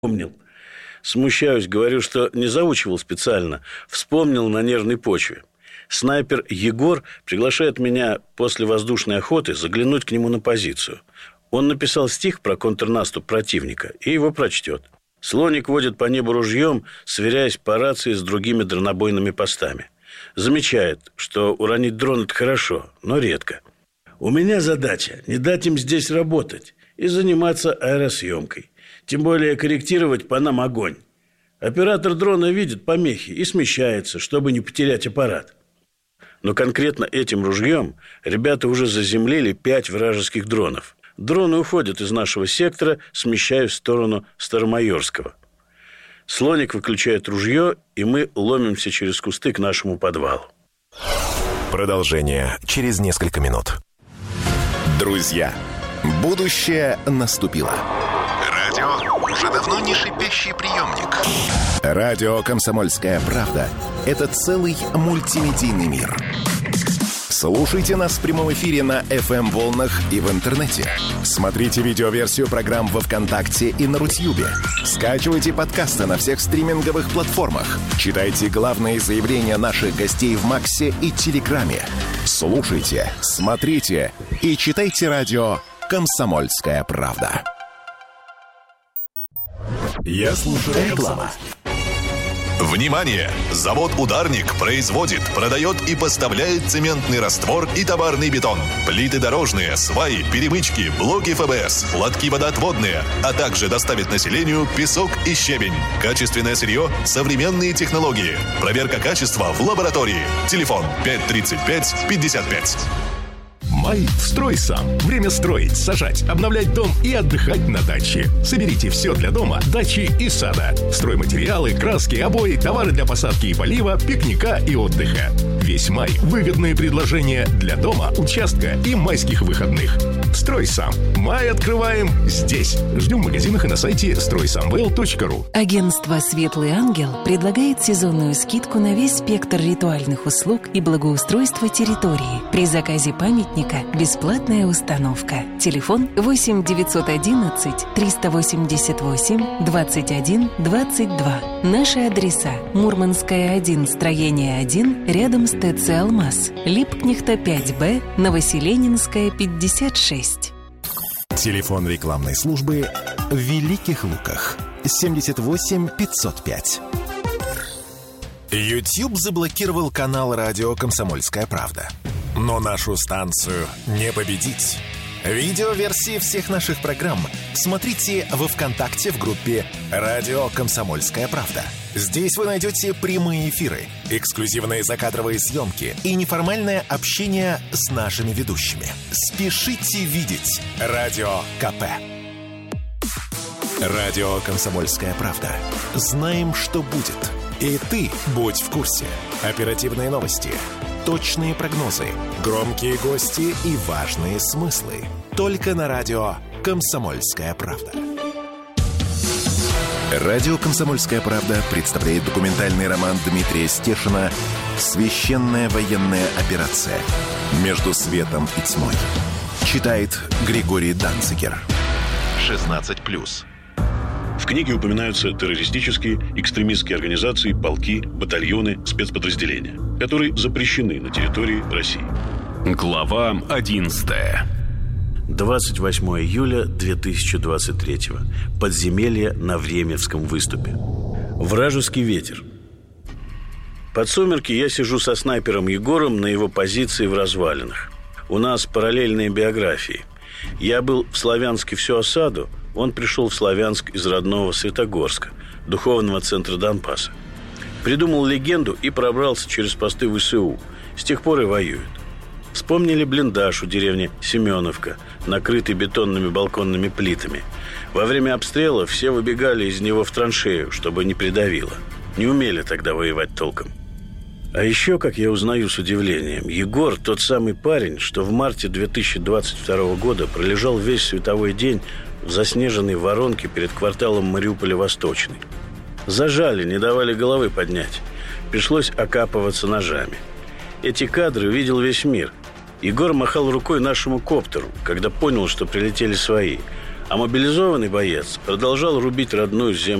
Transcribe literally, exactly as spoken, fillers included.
Помнил. Смущаюсь, говорю, что не заучивал специально. Вспомнил на нервной почве. Снайпер Егор приглашает меня после воздушной охоты заглянуть к нему на позицию. Он написал стих про контрнаступ противника и его прочтет. Слоник водит по небу ружьем, сверяясь по рации с другими дронобойными постами. Замечает, что уронить дрон – это хорошо, но редко. У меня задача не дать им здесь работать и заниматься аэросъемкой. Тем более корректировать по нам огонь. Оператор дрона видит помехи и смещается, чтобы не потерять аппарат. Но конкретно этим ружьем ребята уже заземлили пять вражеских дронов. Дроны уходят из нашего сектора, смещаясь в сторону Старомайорского. Слоник выключает ружье, и мы ломимся через кусты к нашему подвалу. Продолжение через несколько минут. Друзья, будущее наступило. Радио уже давно не шипящий приемник. Радио «Комсомольская правда» — это целый мультимедийный мир. Слушайте нас в прямом эфире на эф эм-волнах и в интернете. Смотрите видеоверсию программ во ВКонтакте и на Рутьюбе. Скачивайте подкасты на всех стриминговых платформах. Читайте главные заявления наших гостей в Максе и Телеграме. Слушайте, смотрите и читайте радио «Комсомольская правда». Я слушаю реклама. Внимание! Завод «Ударник» производит, продает и поставляет цементный раствор и товарный бетон, плиты дорожные, сваи, перемычки, блоки эф бэ эс, лотки водоотводные, а также доставит населению песок и щебень. Качественное сырье, современные технологии. Проверка качества в лаборатории. Телефон пять тридцать пять пятьдесят пять. Май «Строй сам». Время строить, сажать, обновлять дом и отдыхать на даче. Соберите все для дома, дачи и сада. Стройматериалы, краски, обои, товары для посадки и полива, пикника и отдыха. Весь май – выгодные предложения для дома, участка и майских выходных. «Строй сам». Май открываем здесь. Ждем в магазинах и на сайте строй самвел точка ру. Агентство «Светлый ангел» предлагает сезонную скидку на весь спектр ритуальных услуг и благоустройства территории. При заказе памятника бесплатная установка. Телефон восемь девятьсот одиннадцать триста восемьдесят восемь двадцать один двадцать два. Наши адреса: Мурманская, один, строение один, рядом с тэ цэ «Алмаз», Липкнехта, пять бэ, Новоселенинская, пятьдесят шесть. Телефон рекламной службы в Великих Луках семьдесят восемь пятьсот пять. YouTube заблокировал канал радио «Комсомольская правда». Но нашу станцию не победить. Видеоверсии всех наших программ смотрите во ВКонтакте в группе «Радио Комсомольская правда». Здесь вы найдете прямые эфиры, эксклюзивные закадровые съемки и неформальное общение с нашими ведущими. Спешите видеть Радио ка пэ. Радио «Комсомольская правда». Знаем, что будет. И ты будь в курсе. Оперативные новости, точные прогнозы, громкие гости и важные смыслы. Только на радио «Комсомольская правда». Радио «Комсомольская правда» представляет документальный роман Дмитрия Стешина «Священная военная операция. Между светом и тьмой». Читает Григорий Данцигер. шестнадцать плюс. В книге упоминаются террористические, экстремистские организации, полки, батальоны, спецподразделения, которые запрещены на территории России. Глава одиннадцатая. двадцать восьмого июля две тысячи двадцать третьего. Подземелье на Времевском выступе. Вражеский ветер. Под сумерки я сижу со снайпером Егором на его позиции в развалинах. У нас параллельные биографии. Я был в Славянске всю осаду, он пришел в Славянск из родного Светогорска, духовного центра Донбасса. Придумал легенду и пробрался через посты вэ эс у. С тех пор и воюет. Вспомнили блиндаж у деревни Семеновка, накрытый бетонными балконными плитами. Во время обстрела все выбегали из него в траншею, чтобы не придавило. Не умели тогда воевать толком. А еще, как я узнаю с удивлением, Егор тот самый парень, что в марте две тысячи двадцать второго года пролежал весь световой день в заснеженной воронке перед кварталом Мариуполя Восточный. Зажали, не давали головы поднять. Пришлось окапываться ножами. Эти кадры видел весь мир. Егор махал рукой нашему коптеру, когда понял, что прилетели свои. А мобилизованный боец продолжал рубить родную землю